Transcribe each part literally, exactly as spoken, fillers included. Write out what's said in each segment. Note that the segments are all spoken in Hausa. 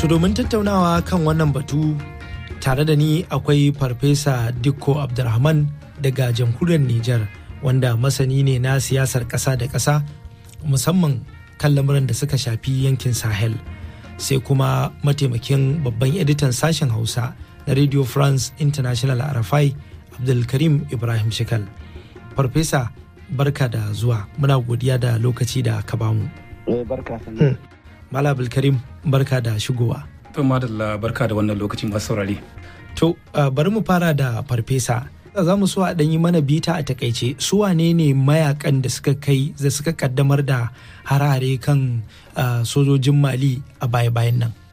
To domin tattaunawa kan wannan batu tare da ni akwai Farfesa Dikko Abdulrahman daga jamhuriyar Nijar wanda masani ne na siyasar ƙasa da ƙasa musamman kan lamuran da suka shafi yankin Sahel. Sai kuma mataimakin babban editan sashen Hausa na Radio France International R F I Abdulkarim Ibrahim Shikal. Farfesa barka da zuwa, muna godiya da lokaci da ka bamu. Eh barka sanin. Malam Abdulkarim barka da shigowa. To madalla barka da wannan lokacin masu saurare. To uh, bari mu fara da Farfesa. Za mu so a ɗan yi mana bita a takaice su wane ne mayakan da suka kai da suka kaddamar da harare kan uh, sojojin Mali a baya-bayan nan.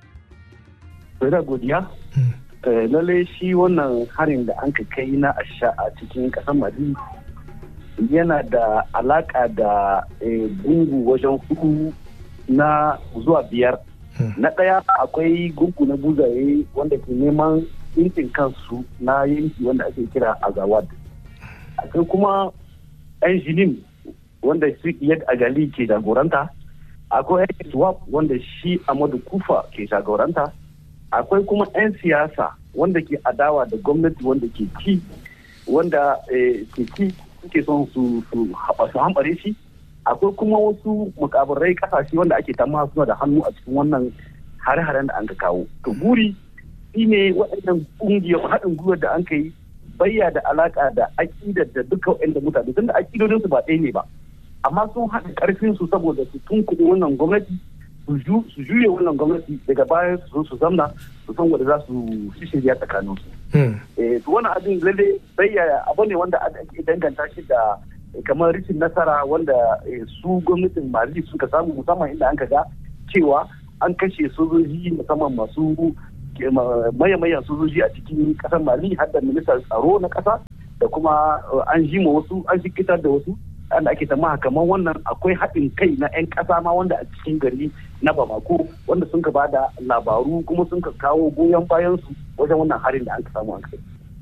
Da godiya. Hmm. Uh, lalle shi wannan harin da an kai na asha a cikin ƙasar Mali yana da alaka da gungu wajen hudu na zuwa biyar. Hmm. Na ɗaya akwai gungu na buzaye wanda ke neman yankin kansu na yanki wanda ake kira Azawad. Akwai kuma yan jinim wanda su Iyad Agali ke jagoranta. Akwai yan Swap wanda shi Amadu Kufa ke jagoranta. Akwai kuma yan siyasa wanda ke adawa da gwamnati wanda ke ci wanda ke ci suke son su hambare shi. Akwai kuma wasu mukabarai kasashe wanda ake tamma suna da hannu a cikin wannan hare-haren da an ka kawo. To buri shi ne waɗannan ƙungiyar haɗin gwiwar da an ka yi bayya da alaƙa da aƙidar da duka waɗanda mutane tunda aƙidodinsu ba ɗaya ne ba amma sun haɗa ƙarfinsu saboda su tunkuɗe wannan gwamnati su juye wannan gwamnati daga baya su zo su zamna su san wanda za su shirya tsakaninsu. To wannan abin lalle bayya abu ne wanda ake danganta shi da kamar rikin nasara wanda su gwamnatin Mali suka samu musamman inda an ka ga cewa an kashe sojoji musamman masu maye-mayen sojoji a cikin kasar Mali har da ministan tsaro na kasa da kuma an ji ma wasu an jikitar da wasu da ake tamaha kamar wannan akwai haɗin kai na 'yan ƙasa ma wanda a cikin gari na Bamako wanda sun ka bada labaru kuma sun ka kawo goyon bayan su wajen wannan harin da an ka samu an kai.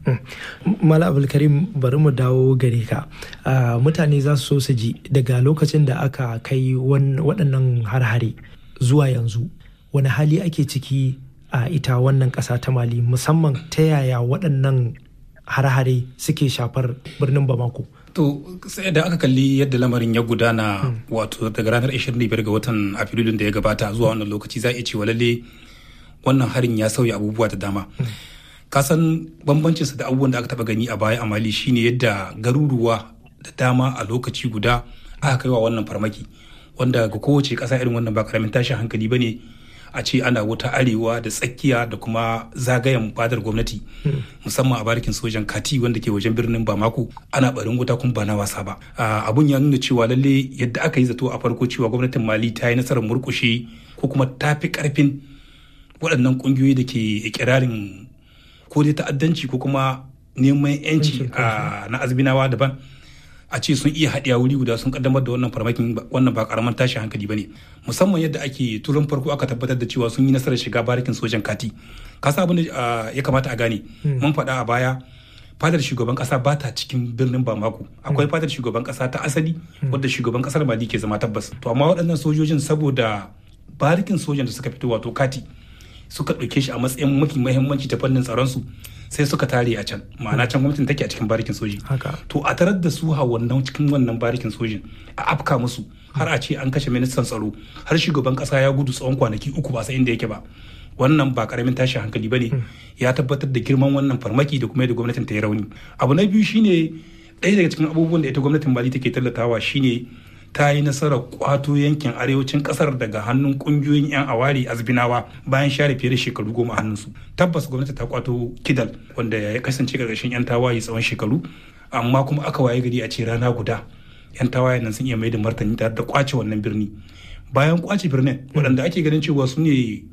Mala Abdulkarim bari mu dawo gare ka. Mutane za su so su ji daga lokacin da aka kai waɗannan har-hare zuwa yanzu wani hali ake ciki a ita wannan ƙasa ta Mali musamman ta yaya waɗannan har-hare suke shafar birnin Bamako. To sai da aka kalli yadda lamarin ya gudana hmm. wato daga ranar ashirin da biyar ga watan Afrilun da ya gabata zuwa wannan lokaci za a iya cewa lalle wannan harin ya sauya abubuwa da dama. Hmm. Kasan bambancinsa da abubuwan da aka taba gani a baya a Mali shine yadda garuruwa da dama a lokaci guda aka kai wa wannan farmaki wanda ga kowace ƙasa irin wannan ba karamin tashin hankali bane a ce ana wuta arewa da tsakiya da kuma zagayen fadar gwamnati musamman a barikin sojan Kati wanda ke wajen birnin Bamako ana barin wuta kuma ba na wasa ba. Abun ya nuna cewa lalle yadda aka yi zato a farko cewa gwamnatin Mali ta yi nasarar murkushe ko kuma ta fi karfin waɗannan ƙungiyoyi da ke ikirarin ko dai ta'addanci ko kuma neman yanci na azbinawa daban a ce sun iya haɗiya wuri guda sun kaddamar da wannan farmakin wannan ba karaman tashi hankali bane musamman yadda ake turin farko aka tabbatar da cewa sun yi nasarar shiga barikin sojan Kati. Kasa abin da ya kamata a gane mun faɗa a baya fadar shugaban kasa ba ta cikin birnin Bamako akwai fadar shugaban kasa ta asali wadda shugaban kasar Mali ke zama tabbas to amma waɗannan sojojin saboda barikin sojan da suka fito wato Kati suka ɗauke shi a matsayin mafi muhimmanci ta fannin tsaron su sai suka tare a can ma'ana can gwamnatin take a cikin barikin soji to a tarar da su a wannan cikin wannan barikin sojin a afka musu har a ce an kashe ministan tsaro har shugaban kasa ya gudu tsawon kwanaki uku ba sai inda yake ba wannan ba karamin tashin hankali bane ya tabbatar da girman wannan farmaki da kuma yadda gwamnatin ta yi rauni. Abu na biyu shine ɗaya daga cikin abubuwan da ita gwamnatin Mali take tallatawa shine ta yi nasarar kwato yankin arewacin kasar daga hannun kungiyoyin 'yan awari azbinawa bayan share fiye da shekaru goma a hannunsu. Tabbas gwamnati ta kwato Kidal wanda ya kasance karkashin 'yan tawaye tsawon shekaru amma kuma aka waye gari a ce rana guda 'yan tawaye nan sun iya mai da martani tare da kwace wannan birni. Bayan kwace birnin waɗanda ake ganin cewa su ne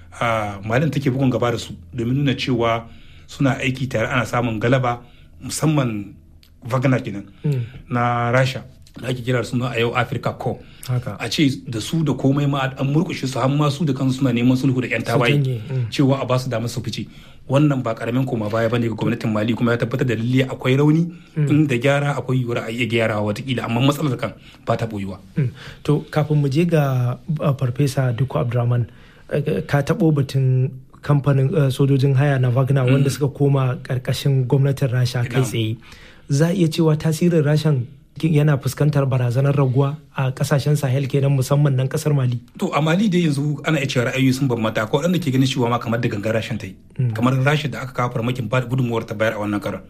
Malin take bugun gaba da su domin nuna cewa suna aiki tare ana samun galaba musamman Wagner kenan na Rasha da ake kira suna a yau Africa Corps a ce da su da komai ma an murkushe su har ma su da kansu suna neman sulhu da yan tawaye cewa a ba su damar su fice wannan ba karamin koma baya bane ga gwamnatin Mali kuma ya tabbatar da lalle akwai rauni inda gyara akwai yiwuwar a iya gyarawa watakila amma matsalar kan ba ta boyuwa. To kafin mu je ga farfesa Dikko Abdulrahman ka taɓo batun kamfanin sojojin haya na Wagner wanda suka koma ƙarƙashin gwamnatin Rasha kai tsaye. Za a iya cewa tasirin Rashan yana fuskantar barazanar raguwa a kasashen Sahel kenan musamman nan kasar Mali. To a Mali dai yanzu ana iya cewa ra'ayoyi sun bambanta ko waɗanda ke ganin cewa ma kamar da gangan Rashan ta yi. Kamar Rasha da aka kawo farmakin ba gudunmuwar ta bayar a wannan karan.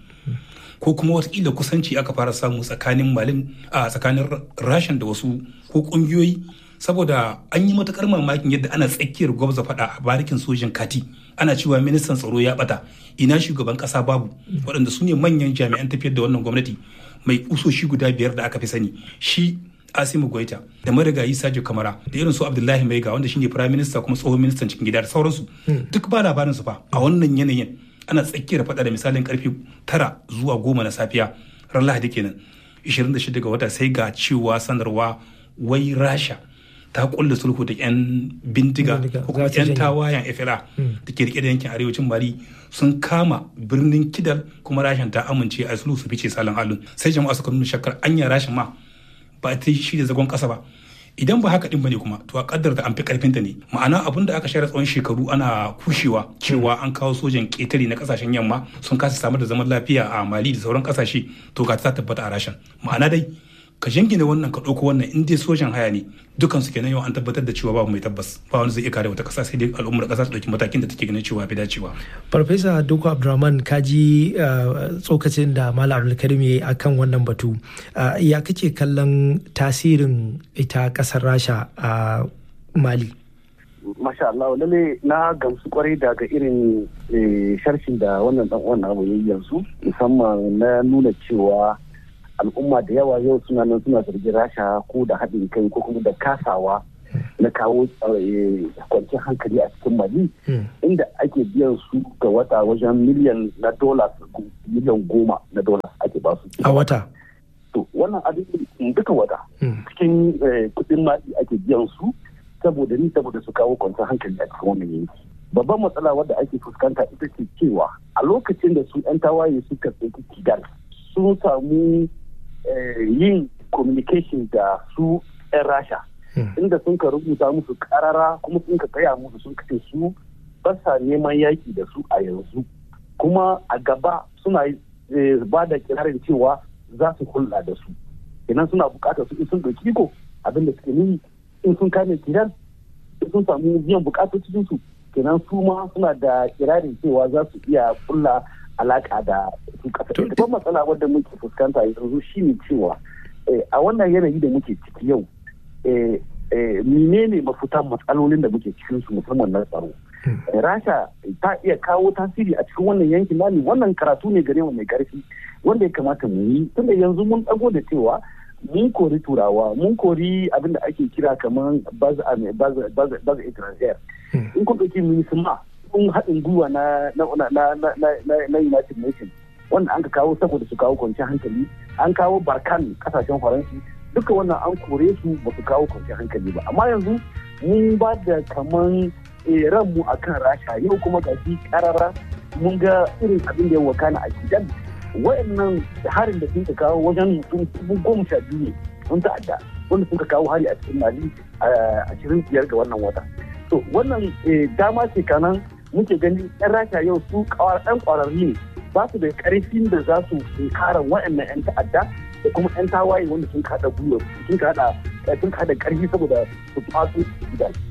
Ko kuma watakila kusanci aka fara samu tsakanin Malin a tsakanin Rashan da wasu ko ƙungiyoyi saboda an yi matukar mamakin yadda ana tsakiyar gwabza faɗa a barikin sojin kati ana cewa ministan tsaro ya bata ina shugaban ƙasa babu waɗanda su ne manyan jami'an tafiyar da wannan gwamnati mai kusoshi guda biyar da aka fi sani shi Asimu Goita da marigayi Sajo Kamara da irin su Abdullahi Maiga wanda shine prime minister kuma tsohon ministan cikin gida da sauransu duk ba labarin su fa a wannan yanayin ana tsakiyar faɗa da misalin karfe tara zuwa goma na safiya ran Lahadi kenan ishirin da shida ga wata sai ga cewa sanarwa wai Rasha ta kulle sulhu da yan bindiga ko kuma yan tawayan F L A da ke rike da yankin arewacin Mali sun kama birnin Kidal kuma Rashin ta amince a sulhu su fice salon halin sai jama'a suka nuna shakkar anya Rashin ma ba ta shi da zagon kasa ba idan ba haka din bane kuma to a kaddar ta an fi karfin ta ne ma'ana abin da aka share tsawon shekaru ana kushewa cewa an kawo sojan ketare na kasashen yamma sun kasa samar da zaman lafiya a Mali da sauran kasashe to ga ta tabbata a Rashin ma'ana dai ka jingina wannan ka ɗauko wannan in dai sojan haya ne dukansu kenan yau an tabbatar da cewa babu mai tabbas ba wani zai iya kare wata ƙasa sai dai al'ummar ƙasa ta ɗauki matakin da take ganin cewa bai dacewa. Farfesa Dukku Abdurrahman ka ji tsokacin da Malam Abdulkarim ya yi akan wannan batu ya kake kallon tasirin ita ƙasar Rasha a Mali. Masha Allah lalle na gamsu kwarai daga irin sharshin da wannan dan uwan namu yayi yanzu musamman na nuna cewa al'umma da yawa yau suna nan suna zargin Rasha ko da haɗin kai ko kuma da kasawa na kawo kwanciyar hankali a cikin Mali inda ake biyan su ga wata wajen miliyan na dola miliyan goma na dola ake ba su a wata. To wannan abin duka wata cikin kuɗin Mali ake biyan su saboda ni saboda su kawo kwanciyar hankali a cikin wannan yanki. Babban matsala wadda ake fuskanta ita ce cewa a lokacin da su 'yan tawaye suka tsinki Kigali sun samu yin communication da su 'yan Rasha inda sun ka rubuta musu karara kuma sun ka kaya musu sun kace su ba sa neman yaki da su a yanzu kuma a gaba suna ba da kirarin cewa za su hulɗa da su kenan suna bukatar su in sun ɗauki iko abin da suke nuni in sun kame kiran sun samu biyan bukatocin su kenan su ma suna da kirarin cewa za su iya kulla alaka da su kasa. Babban matsala wadda muke fuskanta yanzu shi ne cewa a wannan yanayi da muke ciki yau menene mafitan matsalolin da muke cikin su musamman na tsaro. Rasha ta iya kawo tasiri a cikin wannan yankin Mali wannan karatu ne gare mu mai karfi wanda ya kamata mu yi tunda yanzu mun dago da cewa mun kori turawa mun kori abin da ake kira kamar baza baza étrangère in kun ɗauki minisma kun haɗin gwiwa na na United Nations wanda an ka kawo saboda su kawo kwanciyar hankali an kawo barkan kasashen faransi duka wannan an kore su ba su kawo kwanciyar hankali ba amma yanzu mun ba da kaman ranmu a kan Rasha yau kuma ga shi karara mun ga irin abin da ya wakana a Kigali wayannan harin da sun ka kawo wajen mutum goma sha biyu ne sun ta'adda wanda sun ka kawo hari a cikin Mali a ashirin biyar ga wannan wata to wannan dama ce kanan muke gani yan Rasha yau su ɗan ƙwararri ne ba su da ƙarfin da za su kara wayannan yan ta'adda da kuma yan tawaye wanda sun kada gwiwa sun kada sun kada ƙarfi saboda su fasu Kigali.